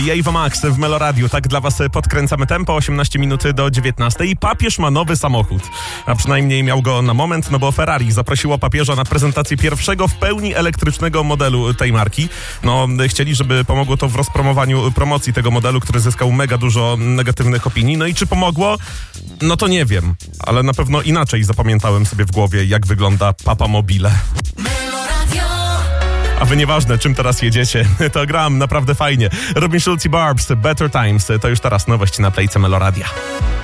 I Ava Max w Meloradiu. Tak dla was podkręcamy tempo, 18 minut do 19. I papież ma nowy samochód. A przynajmniej miał go na moment, no bo Ferrari zaprosiło papieża na prezentację pierwszego w pełni elektrycznego modelu tej marki. No, chcieli, żeby pomogło to w rozpromowaniu promocji tego modelu, który zyskał mega dużo negatywnych opinii. No i czy pomogło? No to nie wiem. Ale na pewno inaczej zapamiętałem sobie w głowie, jak wygląda Papa Mobile. A wy nieważne, czym teraz jedziecie, to gram naprawdę fajnie. Robin Schulz i Barbs, Better Times, to już teraz nowość na Playce Meloradia.